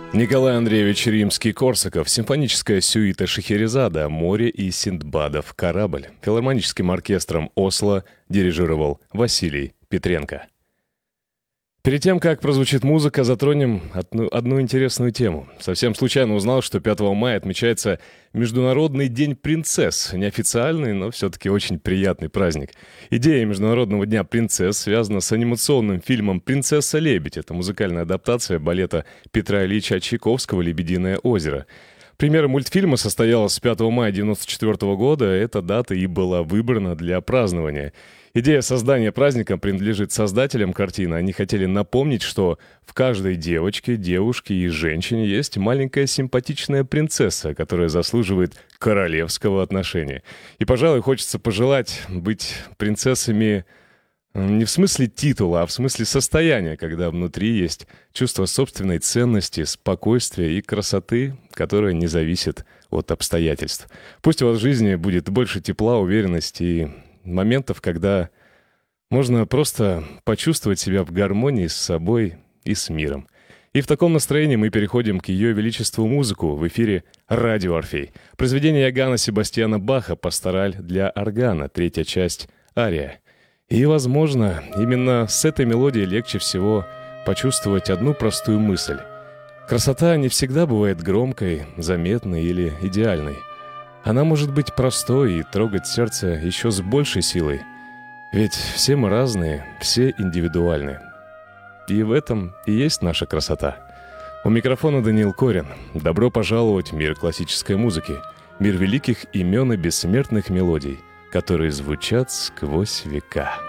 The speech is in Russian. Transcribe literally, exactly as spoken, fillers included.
Николай Андреевич Римский-Корсаков, симфоническая сюита Шахерезада «Море и Синдбадов корабль». Филармоническим оркестром Осло дирижировал Василий Петренко. Перед тем, как прозвучит музыка, затронем одну, одну интересную тему. Совсем случайно узнал, что пятого мая отмечается Международный день принцесс. Неофициальный, но все-таки очень приятный праздник. Идея Международного дня принцесс связана с анимационным фильмом «Принцесса-лебедь». Это музыкальная адаптация балета Петра Ильича Чайковского «Лебединое озеро». Премьера мультфильма состоялась пятого мая девяносто четвёртого года. Эта дата и была выбрана для празднования. Идея создания праздника принадлежит создателям картины. Они хотели напомнить, что в каждой девочке, девушке и женщине есть маленькая симпатичная принцесса, которая заслуживает королевского отношения. И, пожалуй, хочется пожелать быть принцессами не в смысле титула, а в смысле состояния, когда внутри есть чувство собственной ценности, спокойствия и красоты, которая не зависит от обстоятельств. Пусть у вас в жизни будет больше тепла, уверенности и моментов, когда можно просто почувствовать себя в гармонии с собой и с миром. И в таком настроении мы переходим к Ее Величеству музыку. В эфире «Радио Орфей». Произведение Иоганна Себастьяна Баха «Пастораль для органа», третья часть «Ария». И, возможно, именно с этой мелодией легче всего почувствовать одну простую мысль. Красота не всегда бывает громкой, заметной или идеальной. Она может быть простой и трогать сердце еще с большей силой. Ведь все мы разные, все индивидуальны. И в этом и есть наша красота. У микрофона Даниил Корин. Добро пожаловать в мир классической музыки, мир великих имен и бессмертных мелодий, которые звучат сквозь века.